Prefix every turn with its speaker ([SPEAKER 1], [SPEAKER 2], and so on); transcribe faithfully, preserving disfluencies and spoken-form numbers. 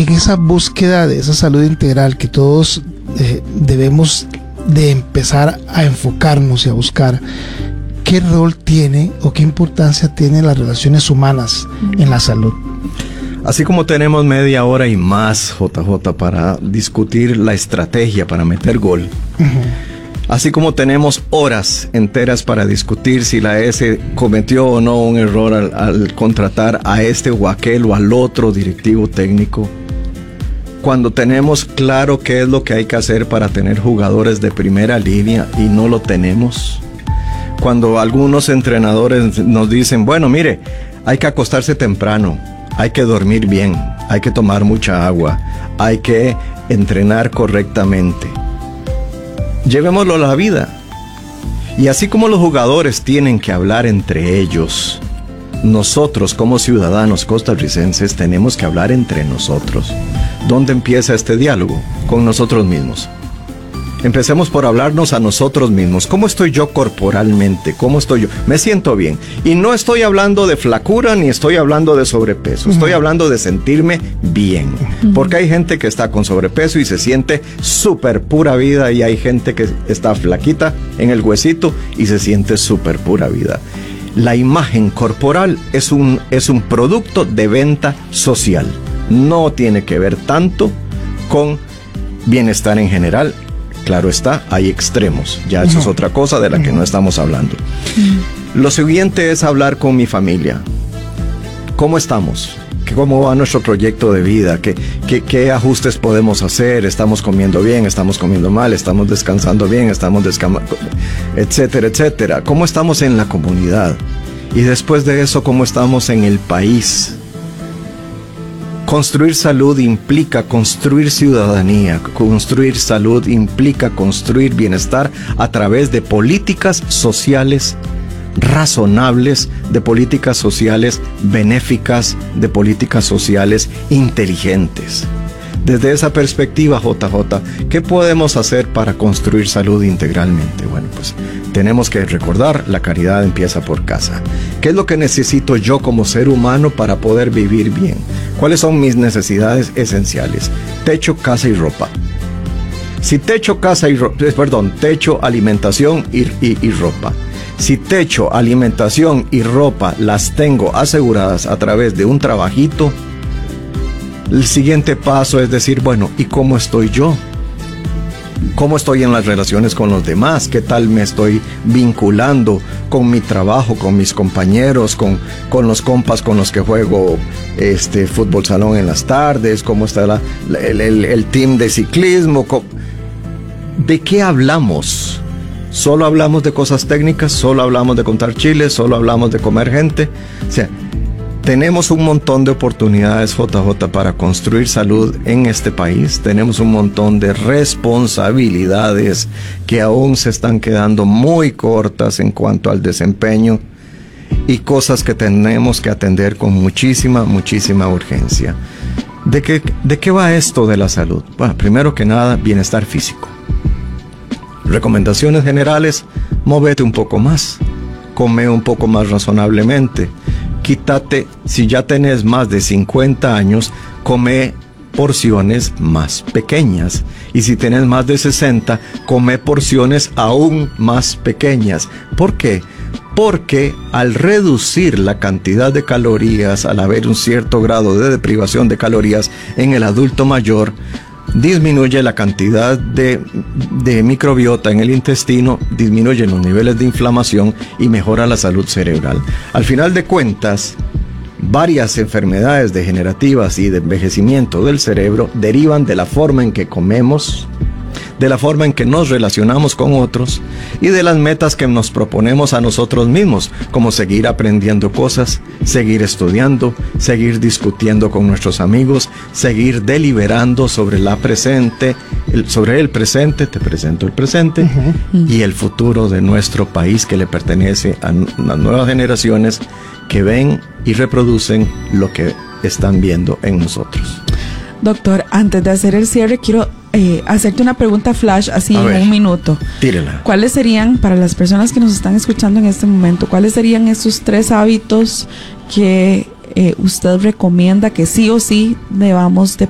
[SPEAKER 1] en esa búsqueda de esa salud integral que todos eh, debemos de empezar a enfocarnos y a buscar, ¿qué rol tiene o qué importancia tienen las relaciones humanas en la salud?
[SPEAKER 2] Así como tenemos media hora y más, J J, para discutir la estrategia para meter gol, uh-huh. así como tenemos horas enteras para discutir si la S cometió o no un error al, al contratar a este o aquel o al otro directivo técnico, cuando tenemos claro qué es lo que hay que hacer para tener jugadores de primera línea y no lo tenemos, cuando algunos entrenadores nos dicen, bueno, mire, hay que acostarse temprano, hay que dormir bien, hay que tomar mucha agua, hay que entrenar correctamente. Llevémoslo a la vida. Y así como los jugadores tienen que hablar entre ellos, nosotros como ciudadanos costarricenses tenemos que hablar entre nosotros. ¿Dónde empieza este diálogo? Con nosotros mismos. Empecemos por hablarnos a nosotros mismos. ¿Cómo estoy yo corporalmente? ¿Cómo estoy yo? Me siento bien. Y no estoy hablando de flacura ni estoy hablando de sobrepeso. Estoy hablando de sentirme bien. Porque hay gente que está con sobrepeso y se siente súper pura vida. Y hay gente que está flaquita en el huesito y se siente súper pura vida. La imagen corporal es un, es un producto de venta social. No tiene que ver tanto con bienestar en general. Claro está, hay extremos. Ya eso es otra cosa de la que no estamos hablando. Lo siguiente es hablar con mi familia. ¿Cómo estamos? ¿Cómo va nuestro proyecto de vida? ¿Qué, qué, qué ajustes podemos hacer? ¿Estamos comiendo bien? ¿Estamos comiendo mal? ¿Estamos descansando bien? ¿Estamos descansando? Etcétera, etcétera. ¿Cómo estamos en la comunidad? Y después de eso, ¿cómo estamos en el país? Construir salud implica construir ciudadanía. Construir salud implica construir bienestar a través de políticas sociales razonables, de políticas sociales benéficas, de políticas sociales inteligentes. Desde esa perspectiva, J J, ¿qué podemos hacer para construir salud integralmente? Bueno, pues tenemos que recordar, la caridad empieza por casa. ¿Qué es lo que necesito yo como ser humano para poder vivir bien? ¿Cuáles son mis necesidades esenciales? Techo, casa y ropa. Si techo, casa y ropa, perdón, techo, alimentación y, y, y ropa. Si techo, alimentación y ropa las tengo aseguradas a través de un trabajito, el siguiente paso es decir, bueno, ¿y cómo estoy yo? ¿Cómo estoy en las relaciones con los demás? ¿Qué tal me estoy vinculando con mi trabajo, con mis compañeros, con, con los compas con los que juego este fútbol salón en las tardes? ¿Cómo está la, el, el, el team de ciclismo? ¿De qué hablamos? ¿Solo hablamos de cosas técnicas? ¿Solo hablamos de contar chiles? ¿Solo hablamos de comer gente? O sea, tenemos un montón de oportunidades, J J, para construir salud en este país. Tenemos un montón de responsabilidades que aún se están quedando muy cortas en cuanto al desempeño y cosas que tenemos que atender con muchísima, muchísima urgencia. ¿De qué, de qué va esto de la salud? Bueno, primero que nada, bienestar físico. Recomendaciones generales: móvete un poco más, come un poco más razonablemente. Quítate, si ya tenés más de cincuenta años, come porciones más pequeñas. Y si tenés más de sesenta, come porciones aún más pequeñas. ¿Por qué? Porque al reducir la cantidad de calorías, al haber un cierto grado de deprivación de calorías en el adulto mayor, disminuye la cantidad de, de microbiota en el intestino, disminuye los niveles de inflamación y mejora la salud cerebral. Al final de cuentas, varias enfermedades degenerativas y de envejecimiento del cerebro derivan de la forma en que comemos, de la forma en que nos relacionamos con otros y de las metas que nos proponemos a nosotros mismos, como seguir aprendiendo cosas, seguir estudiando, seguir discutiendo con nuestros amigos, seguir deliberando sobre la presente, el, sobre el presente, te presento el presente, uh-huh. y el futuro de nuestro país que le pertenece a las nuevas generaciones que ven y reproducen lo que están viendo en nosotros.
[SPEAKER 3] Doctor, antes de hacer el cierre, quiero eh, hacerte una pregunta flash, así
[SPEAKER 2] A
[SPEAKER 3] en
[SPEAKER 2] ver,
[SPEAKER 3] un minuto.
[SPEAKER 2] Tírela.
[SPEAKER 3] ¿Cuáles serían, para las personas que nos están escuchando en este momento, cuáles serían esos tres hábitos que eh, usted recomienda que sí o sí debamos de